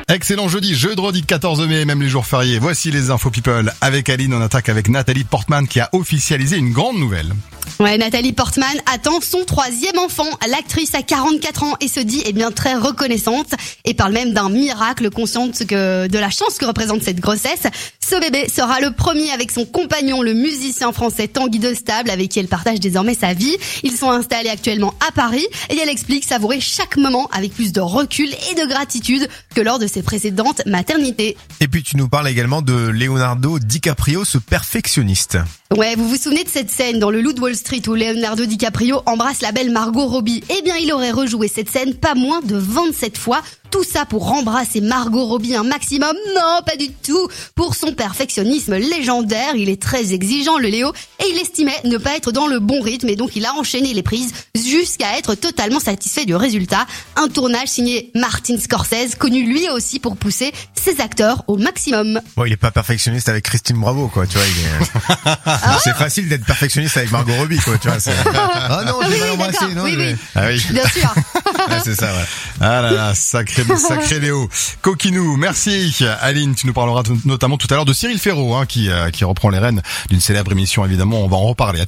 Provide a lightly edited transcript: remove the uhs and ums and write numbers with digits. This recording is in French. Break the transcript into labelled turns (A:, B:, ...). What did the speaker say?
A: Excellent jeudi 14 mai, même les jours fériés. Voici les infos people. Avec Aline, on attaque avec Nathalie Portman qui a officialisé une grande nouvelle.
B: Ouais, Nathalie Portman attend son 3e enfant. L'actrice a 44 ans et se dit très reconnaissante et parle même d'un miracle, consciente de la chance que représente cette grossesse. Ce bébé sera le premier avec son compagnon, le musicien français Tanguy Destable, avec qui elle partage désormais sa vie. Ils sont installés actuellement à Paris et elle explique savourer chaque moment avec plus de recul et de gratitude que lors de ses précédentes maternités.
C: Et puis tu nous parles également de Leonardo DiCaprio, ce perfectionniste.
B: Ouais, vous vous souvenez de cette scène dans Le Loup de Wall Street où Leonardo DiCaprio embrasse la belle Margot Robbie? Il aurait rejoué cette scène pas moins de 27 fois. Tout ça pour embrasser Margot Robbie un maximum? Non, pas du tout. Pour son perfectionnisme légendaire, il est très exigeant, le Léo, et il estimait ne pas être dans le bon rythme et donc il a enchaîné les prises jusqu'à être totalement satisfait du résultat. Un tournage signé Martin Scorsese, connu lui aussi pour pousser ses acteurs au maximum.
C: Bon, il est pas perfectionniste avec Christine Bravo, quoi, tu vois, c'est facile d'être perfectionniste avec Margot Robbie, quoi, tu vois, ah non, j'ai mal embrassé, non,
B: oui.
A: Ah oui.
B: Bien sûr.
C: Ouais, c'est ça, ouais.
A: Ah là là, sacré Léo. Coquinou, merci. Aline, tu nous parleras notamment tout à l'heure de Cyril Ferraud, qui reprend les rênes d'une célèbre émission, évidemment, on va en reparler.